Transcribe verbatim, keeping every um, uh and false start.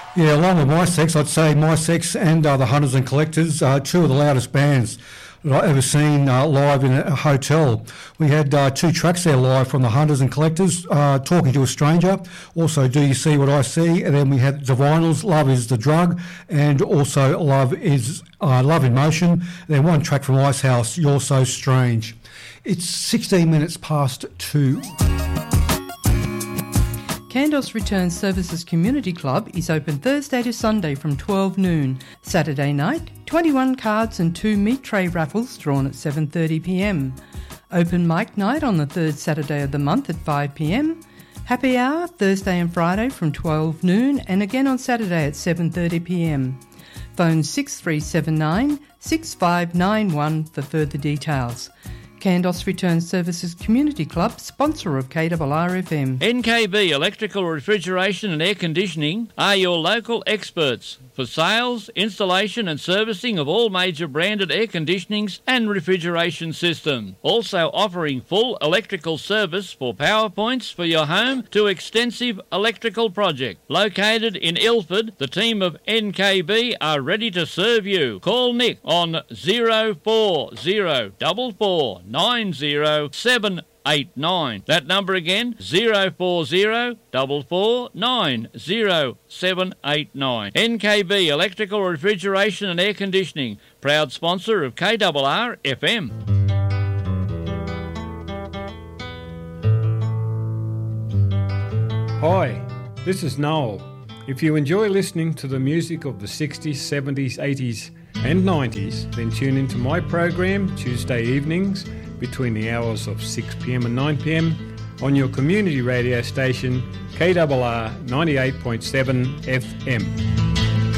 Yeah, along with My Sex, I'd say My Sex and uh, the Hunters and Collectors are two of the loudest bands that I've ever seen uh, live in a hotel. We had uh, two tracks there live from the Hunters and Collectors, uh, Talking to a Stranger, also Do You See What I See, and then we had the Vinyls, Love Is the Drug, and also Love Is uh, Love in Motion, and then one track from Icehouse, You're So Strange. It's sixteen minutes past two. Kandos Return Services Community Club is open Thursday to Sunday from twelve noon. Saturday night, twenty-one cards and two meat tray raffles drawn at seven thirty p m. Open mic night on the third Saturday of the month at five p m. Happy hour Thursday and Friday from twelve noon and again on Saturday at seven thirty p m. Phone six three seven nine, six five nine one for further details. Kandos Return Services Community Club, sponsor of K R R F M. N K B Electrical Refrigeration and Air Conditioning are your local experts for sales, installation and servicing of all major branded air conditionings and refrigeration systems. Also offering full electrical service for power points for your home to extensive electrical project. Located in Ilford, the team of N K B are ready to serve you. Call Nick on zero four zero four four nine zero seven eight nine. That number again, zero four zero four four nine zero seven eight nine. N K B Electrical Refrigeration and Air Conditioning, proud sponsor of K R R F M. Hi, this is Noel. If you enjoy listening to the music of the sixties, seventies, eighties and nineties, then tune into my program Tuesday evenings between the hours of six p m and nine p m on your community radio station K R R ninety-eight point seven F M.